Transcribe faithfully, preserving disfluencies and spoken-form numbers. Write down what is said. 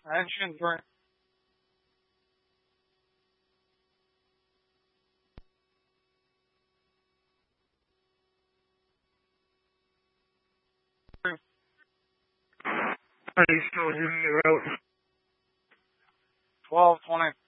Action three. Are you still hitting it out? twelve twenty.